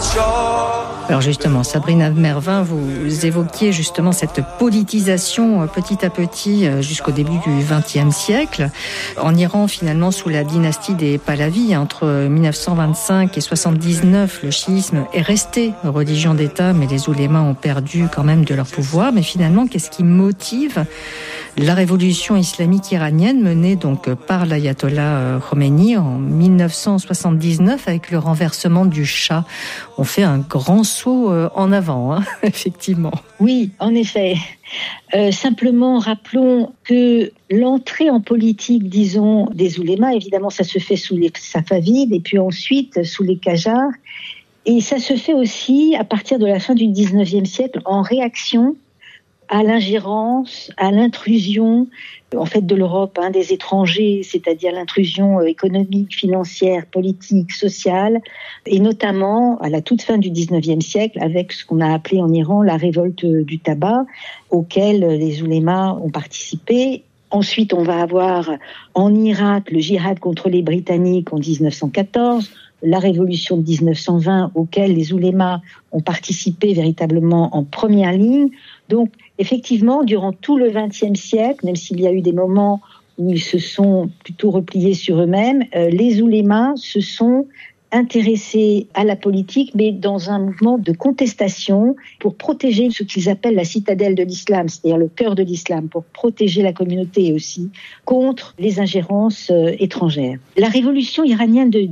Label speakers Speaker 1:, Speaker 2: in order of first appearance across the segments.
Speaker 1: Alors justement, Sabrina Mervin, vous évoquiez justement cette politisation petit à petit jusqu'au début du XXe siècle. En Iran, finalement, sous la dynastie des Pahlavis, entre 1925 et 79, le chiisme est resté religion d'État, mais les oulémas ont perdu quand même de leur pouvoir. Mais finalement, qu'est-ce qui motive la révolution islamique iranienne menée donc par l'ayatollah Khomeini en 1979 avec le renversement du Shah? On fait un grand saut en avant, effectivement.
Speaker 2: Oui, en effet. Simplement, rappelons que l'entrée en politique, disons, des oulémas, évidemment, ça se fait sous les Safavides et puis ensuite sous les Qajars. Et ça se fait aussi à partir de la fin du 19e siècle en réaction à l'ingérence, à l'intrusion en fait de l'Europe, des étrangers, c'est-à-dire l'intrusion économique, financière, politique, sociale, et notamment à la toute fin du 19e siècle avec ce qu'on a appelé en Iran la révolte du tabac, auquel les oulémas ont participé. Ensuite, on va avoir en Irak le djihad contre les Britanniques en 1914, la révolution de 1920 auquel les oulémas ont participé véritablement en première ligne. Donc, effectivement, durant tout le XXe siècle, même s'il y a eu des moments où ils se sont plutôt repliés sur eux-mêmes, les oulémas se sont intéressés à la politique, mais dans un mouvement de contestation pour protéger ce qu'ils appellent la citadelle de l'islam, c'est-à-dire le cœur de l'islam, pour protéger la communauté aussi contre les ingérences étrangères. La révolution iranienne de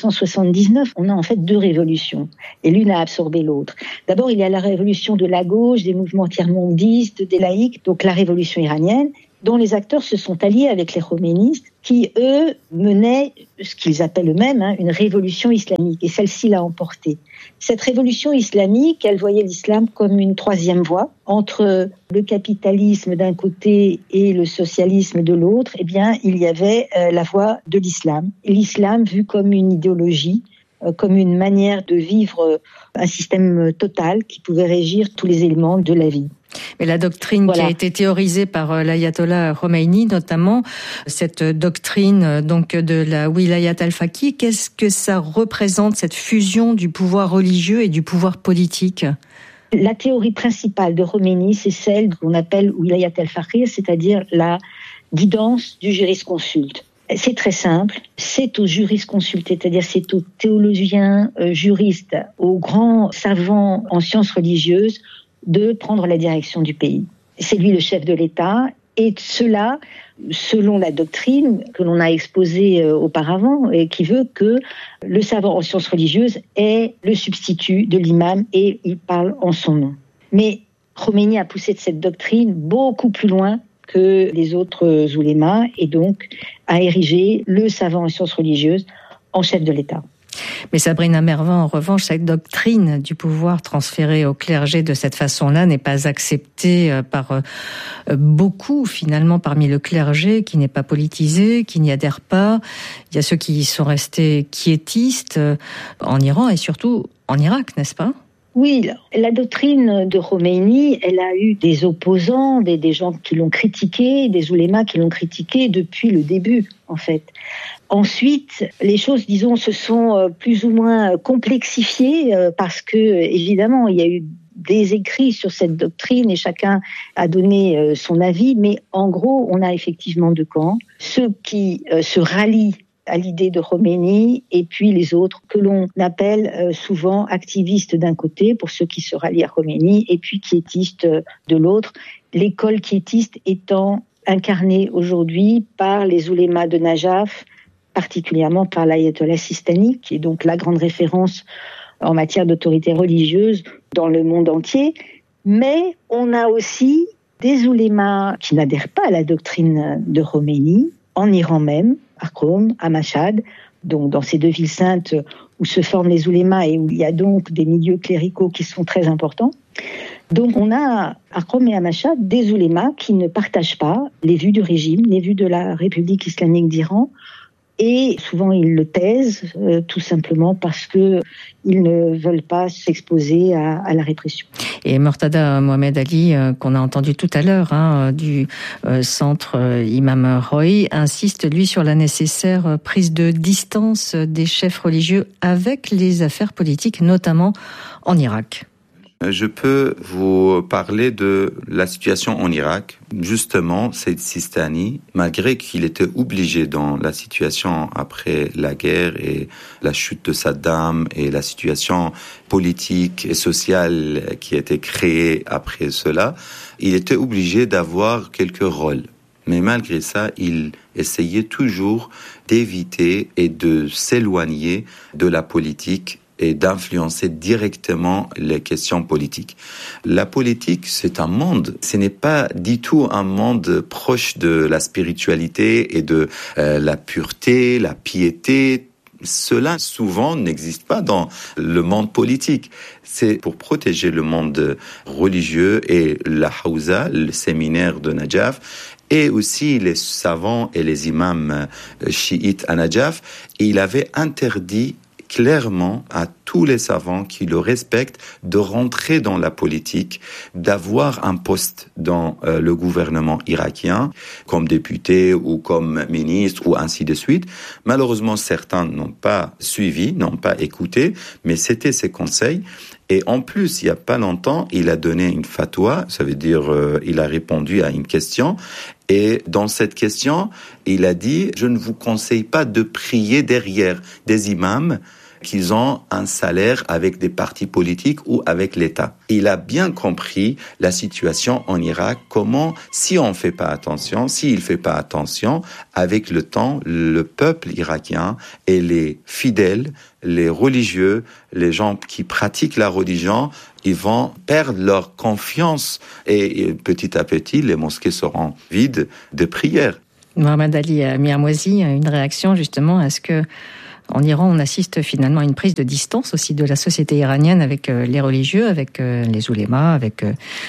Speaker 2: 1979, on a en fait deux révolutions, et l'une a absorbé l'autre. D'abord, il y a la révolution de la gauche, des mouvements tiers-mondistes, des laïcs, donc la révolution iranienne, dont les acteurs se sont alliés avec les khoménistes, qui, eux, menaient ce qu'ils appellent eux-mêmes une révolution islamique, et celle-ci l'a emporté. Cette révolution islamique, elle voyait l'islam comme une troisième voie, entre le capitalisme d'un côté et le socialisme de l'autre, eh bien, il y avait la voie de l'islam. L'islam vu comme une idéologie, comme une manière de vivre un système total qui pouvait régir tous les éléments de la vie.
Speaker 1: Mais la doctrine qui a été théorisée par l'ayatollah Khomeini, notamment, cette doctrine donc de la Wilayat al-Faqih, qu'est-ce que ça représente, cette fusion du pouvoir religieux et du pouvoir politique ?
Speaker 2: La théorie principale de Khomeini, c'est celle qu'on appelle Wilayat al-Faqih, c'est-à-dire la guidance du jurisconsulte. C'est très simple, c'est aux jurisconsultes, c'est-à-dire c'est aux théologiens, juristes, aux grands savants en sciences religieuses, de prendre la direction du pays. C'est lui le chef de l'État, et cela, selon la doctrine que l'on a exposée auparavant, et qui veut que le savant en sciences religieuses est le substitut de l'imam, et il parle en son nom. Mais Khomeini a poussé cette doctrine beaucoup plus loin que les autres oulémas, et donc a érigé le savant en sciences religieuses en chef de l'État.
Speaker 1: Mais Sabrina Mervin, en revanche, cette doctrine du pouvoir transféré au clergé de cette façon-là n'est pas acceptée par beaucoup, finalement, parmi le clergé, qui n'est pas politisé, qui n'y adhère pas. Il y a ceux qui sont restés quiétistes en Iran et surtout en Irak, n'est-ce pas ?
Speaker 2: Oui, la doctrine de Khomeini, elle a eu des opposants, des gens qui l'ont critiquée, des oulémas qui l'ont critiquée depuis le début, en fait. Ensuite, les choses, disons, se sont plus ou moins complexifiées parce que, évidemment, il y a eu des écrits sur cette doctrine et chacun a donné son avis, mais en gros, on a effectivement deux camps. Ceux qui se rallient à l'idée de Khomeini et puis les autres que l'on appelle souvent activistes d'un côté pour ceux qui se rallient à Khomeini et puis quiétistes de l'autre. L'école quiétiste étant incarnée aujourd'hui par les oulémas de Najaf, particulièrement par l'ayatollah Sistani, qui est donc la grande référence en matière d'autorité religieuse dans le monde entier. Mais on a aussi des oulémas qui n'adhèrent pas à la doctrine de Khomeini, en Iran même, à Qom, à Mashhad, donc dans ces deux villes saintes où se forment les oulémas et où il y a donc des milieux cléricaux qui sont très importants. Donc on a à Qom et à Mashhad des oulémas qui ne partagent pas les vues du régime, les vues de la République islamique d'Iran, Et souvent, ils le taisent, tout simplement parce que ils ne veulent pas s'exposer à la répression.
Speaker 1: Et Mortada Mohamed Ali, qu'on a entendu tout à l'heure, du centre Imam Roy, insiste, lui, sur la nécessaire prise de distance des chefs religieux avec les affaires politiques, notamment en Irak.
Speaker 3: Je peux vous parler de la situation en Irak. Justement, Saïd Sistani, malgré qu'il était obligé dans la situation après la guerre et la chute de Saddam et la situation politique et sociale qui a été créée après cela, il était obligé d'avoir quelques rôles. Mais malgré ça, il essayait toujours d'éviter et de s'éloigner de la politique et d'influencer directement les questions politiques. La politique, c'est un monde. Ce n'est pas du tout un monde proche de la spiritualité et de la pureté, la piété. Cela, souvent, n'existe pas dans le monde politique. C'est pour protéger le monde religieux et la Hawza, le séminaire de Najaf, et aussi les savants et les imams chiites à Najaf. Et il avait interdit clairement à tous les savants qui le respectent de rentrer dans la politique, d'avoir un poste dans le gouvernement irakien, comme député ou comme ministre ou ainsi de suite. Malheureusement, certains n'ont pas suivi, n'ont pas écouté, mais c'était ses conseils. Et en plus, il n'y a pas longtemps, il a donné une fatwa, ça veut dire il a répondu à une question. Et dans cette question, il a dit « Je ne vous conseille pas de prier derrière des imams qu'ils ont un salaire avec des partis politiques ou avec l'État. » Il a bien compris la situation en Irak, comment, si on ne fait pas attention, s'il ne fait pas attention, avec le temps, le peuple irakien et les fidèles, les religieux, les gens qui pratiquent la religion, ils vont perdre leur confiance et petit à petit, les mosquées seront vides de prières.
Speaker 1: Mohamed Ali Mirmouazi, une réaction justement à ce que en Iran, on assiste finalement à une prise de distance aussi de la société iranienne avec les religieux, avec les oulémas, avec...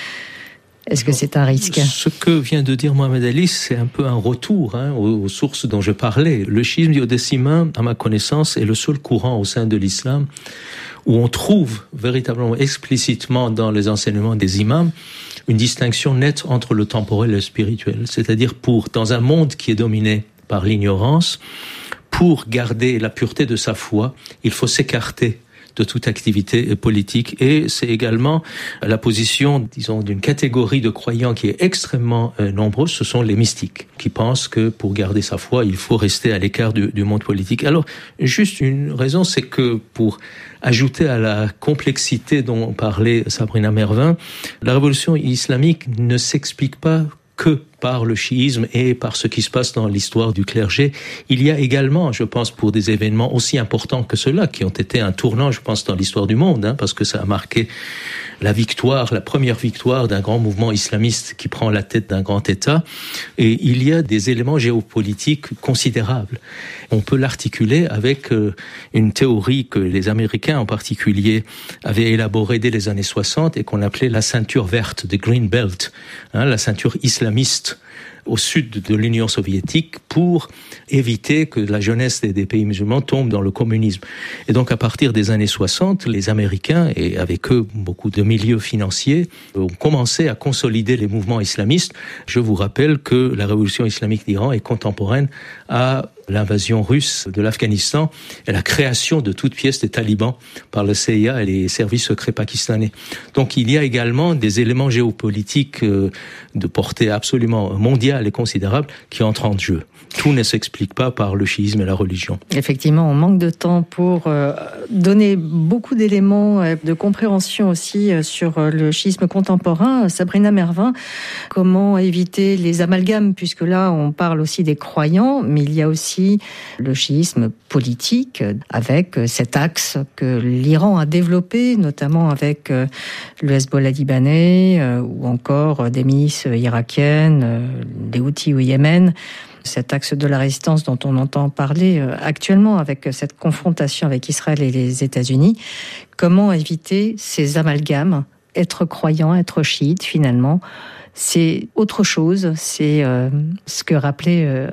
Speaker 1: Est-ce que c'est un risque ?
Speaker 4: Ce que vient de dire Mohamed Ali, c'est un peu un retour aux sources dont je parlais. Le chiisme duodécimain, à ma connaissance, est le seul courant au sein de l'islam où on trouve véritablement explicitement dans les enseignements des imams une distinction nette entre le temporel et le spirituel. C'est-à-dire dans un monde qui est dominé par l'ignorance, pour garder la pureté de sa foi, il faut s'écarter de toute activité politique. Et c'est également la position, disons, d'une catégorie de croyants qui est extrêmement nombreuse, ce sont les mystiques, qui pensent que pour garder sa foi, il faut rester à l'écart du monde politique. Alors, juste une raison, c'est que pour ajouter à la complexité dont parlait Sabrina Mervin, la révolution islamique ne s'explique pas que par le chiisme et par ce qui se passe dans l'histoire du clergé. Il y a également, je pense, pour des événements aussi importants que ceux-là, qui ont été un tournant, je pense, dans l'histoire du monde, parce que ça a marqué la première victoire d'un grand mouvement islamiste qui prend la tête d'un grand État. Et il y a des éléments géopolitiques considérables. On peut l'articuler avec une théorie que les Américains en particulier avaient élaborée dès les années 60 et qu'on appelait la ceinture verte, the Green Belt, la ceinture islamiste au sud de l'Union soviétique pour éviter que la jeunesse des pays musulmans tombe dans le communisme. Et donc à partir des années 60, les Américains, et avec eux beaucoup de milieux financiers, ont commencé à consolider les mouvements islamistes. Je vous rappelle que la révolution islamique d'Iran est contemporaine à l'invasion russe de l'Afghanistan et la création de toutes pièces des talibans par le CIA et les services secrets pakistanais. Donc il y a également des éléments géopolitiques de portée absolument mondiale et considérable qui entrent en jeu. Tout ne s'explique pas par le chiisme et la religion.
Speaker 1: Effectivement, on manque de temps pour donner beaucoup d'éléments de compréhension aussi sur le chiisme contemporain. Sabrina Mervin, comment éviter les amalgames, puisque là on parle aussi des croyants, mais il y a aussi le chiisme politique avec cet axe que l'Iran a développé, notamment avec le Hezbollah libanais ou encore des milices irakiennes, des Houthis au Yémen. Cet axe de la résistance dont on entend parler actuellement avec cette confrontation avec Israël et les États-Unis. Comment éviter ces amalgames ? Être croyant, être chiite, finalement, c'est autre chose. C'est ce que rappelait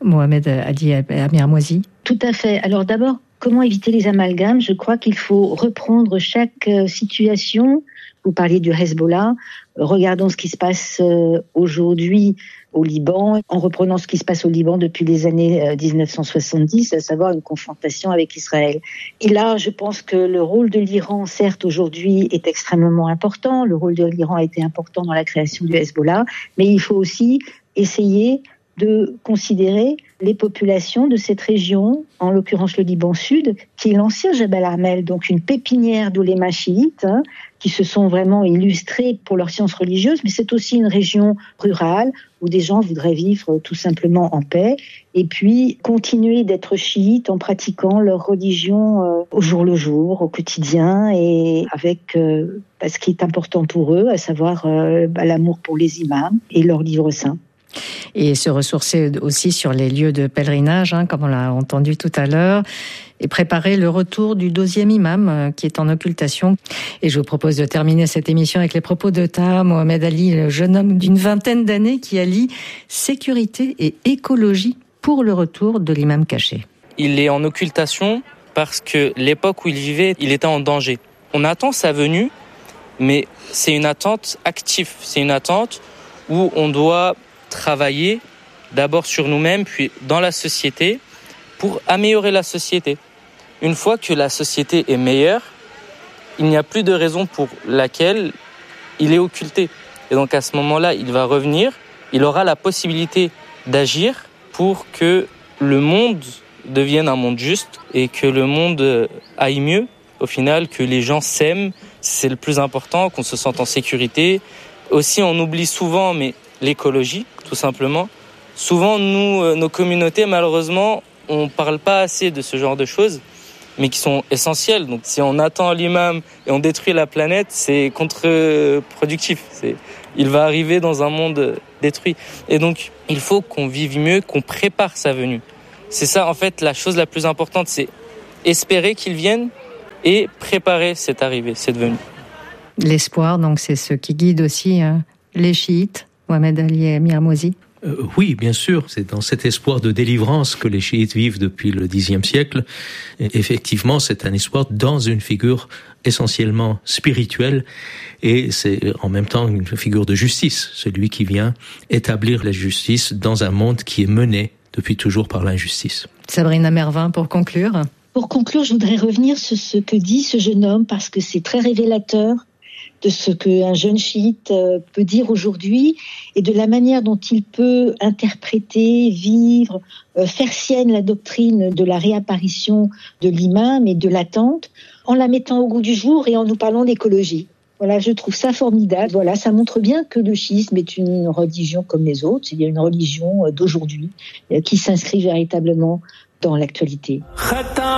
Speaker 1: Mohamed Ali Amiramouazi.
Speaker 2: Tout à fait. Alors d'abord, comment éviter les amalgames ? Je crois qu'il faut reprendre chaque situation. Vous parliez du Hezbollah. Regardons ce qui se passe aujourd'hui au Liban, en reprenant ce qui se passe au Liban depuis les années 1970, à savoir une confrontation avec Israël. Et là, je pense que le rôle de l'Iran, certes, aujourd'hui, est extrêmement important. Le rôle de l'Iran a été important dans la création du Hezbollah, mais il faut aussi essayer de considérer les populations de cette région, en l'occurrence le Liban Sud, qui est l'ancien Jabal Armel, donc une pépinière d'oulémas chiites, qui se sont vraiment illustrés pour leur science religieuse, mais c'est aussi une région rurale où des gens voudraient vivre tout simplement en paix et puis continuer d'être chiites en pratiquant leur religion au jour le jour, au quotidien et avec ce qui est important pour eux, à savoir l'amour pour les imams et leurs livres saints.
Speaker 1: Et se ressourcer aussi sur les lieux de pèlerinage, comme on l'a entendu tout à l'heure, et préparer le retour du 12e imam qui est en occultation. Et je vous propose de terminer cette émission avec les propos de Taha Mohamed Ali, le jeune homme d'une vingtaine d'années qui allie sécurité et écologie pour le retour de l'imam caché.
Speaker 5: Il est en occultation parce que l'époque où il vivait, il était en danger. On attend sa venue, mais c'est une attente active. C'est une attente où on doit travailler d'abord sur nous-mêmes, puis dans la société, pour améliorer la société. Une fois que la société est meilleure, il n'y a plus de raison pour laquelle il est occulté. Et donc à ce moment-là, il va revenir, il aura la possibilité d'agir pour que le monde devienne un monde juste et que le monde aille mieux. Au final, que les gens s'aiment, c'est le plus important, qu'on se sente en sécurité. Aussi, on oublie souvent, mais l'écologie, tout simplement. Souvent, nous, nos communautés, malheureusement, on parle pas assez de ce genre de choses, mais qui sont essentielles. Donc, si on attend l'imam et on détruit la planète, c'est contre-productif. Il va arriver dans un monde détruit. Et donc, il faut qu'on vive mieux, qu'on prépare sa venue. C'est ça, en fait, la chose la plus importante, c'est espérer qu'il vienne et préparer cette arrivée, cette venue.
Speaker 1: L'espoir, donc, c'est ce qui guide aussi les chiites. Mohamed Ali Amiramouazi.
Speaker 4: Oui, bien sûr. C'est dans cet espoir de délivrance que les chiites vivent depuis le Xe siècle. Et effectivement, c'est un espoir dans une figure essentiellement spirituelle et c'est en même temps une figure de justice. Celui qui vient établir la justice dans un monde qui est mené depuis toujours par l'injustice.
Speaker 1: Sabrina Mervin, pour conclure.
Speaker 2: Pour conclure, je voudrais revenir sur ce que dit ce jeune homme parce que c'est très révélateur de ce qu'un jeune chiite peut dire aujourd'hui et de la manière dont il peut interpréter, vivre, faire sienne la doctrine de la réapparition de l'imam et de l'attente en la mettant au goût du jour et en nous parlant d'écologie. Voilà, je trouve ça formidable. Voilà, ça montre bien que le chiisme est une religion comme les autres. Il y a une religion d'aujourd'hui qui s'inscrit véritablement dans l'actualité.